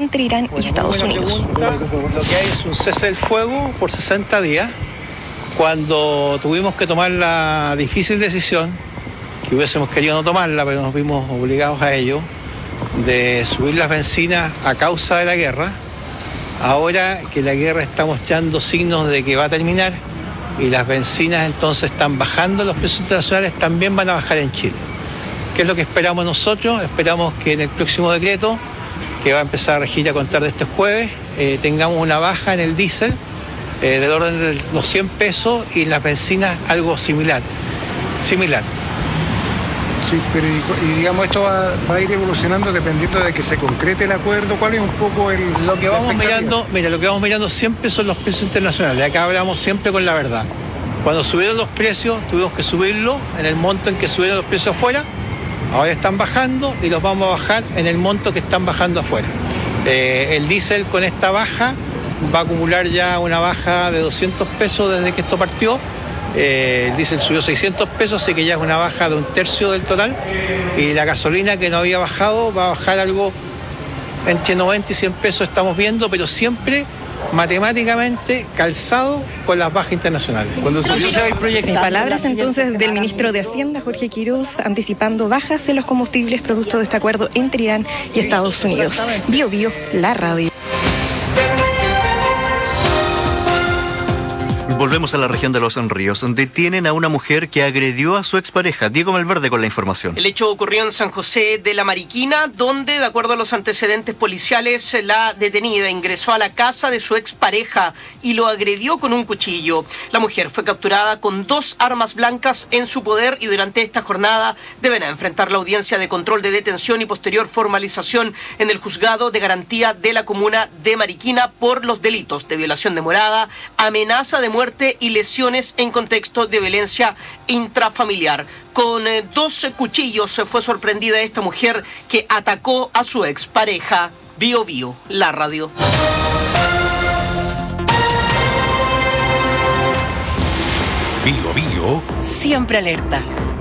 entre Irán y Estados Unidos. Lo que hay es un cese del fuego por 60 días. Cuando tuvimos que tomar la difícil decisión, que hubiésemos querido no tomarla, pero nos vimos obligados a ello, de subir las bencinas a causa de la guerra. Ahora que la guerra está mostrando signos de que va a terminar y las bencinas entonces están bajando, los precios internacionales también van a bajar en Chile. ¿Qué es lo que esperamos nosotros? Esperamos que en el próximo decreto, que va a empezar a regir a contar de este jueves, tengamos una baja en el diésel del orden de los 100 pesos y en las bencinas algo similar. Sí, pero y digamos, esto va a ir evolucionando dependiendo de que se concrete el acuerdo. ¿Cuál es un poco lo que vamos mirando? Mira, lo que vamos mirando siempre son los precios internacionales. Acá hablamos siempre con la verdad. Cuando subieron los precios, tuvimos que subirlo en el monto en que subieron los precios afuera. Ahora están bajando y los vamos a bajar en el monto que están bajando afuera. El diésel con esta baja va a acumular ya una baja de 200 pesos desde que esto partió. El diésel subió 600 pesos, así que ya es una baja de un tercio del total. Y la gasolina, que no había bajado, va a bajar algo entre 90 y 100 pesos, estamos viendo, pero siempre matemáticamente calzado con las bajas internacionales. Cuando palabras entonces del ministro de Hacienda, Jorge Quiroz, anticipando bajas en los combustibles producto de este acuerdo entre Irán y Estados Unidos. Bio Bio, la radio. Volvemos a la región de Los Ríos. Detienen a una mujer que agredió a su expareja. Diego Malverde con la información. El hecho ocurrió en San José de la Mariquina, donde, de acuerdo a los antecedentes policiales, la detenida ingresó a la casa de su expareja y lo agredió con un cuchillo. La mujer fue capturada con 2 armas blancas en su poder y durante esta jornada deberá enfrentar la audiencia de control de detención y posterior formalización en el juzgado de garantía de la comuna de Mariquina por los delitos de violación de morada, amenaza de muerte y lesiones en contexto de violencia intrafamiliar. Con 2 cuchillos fue sorprendida esta mujer que atacó a su expareja. Bio Bio, la radio. Bio Bio. Siempre alerta.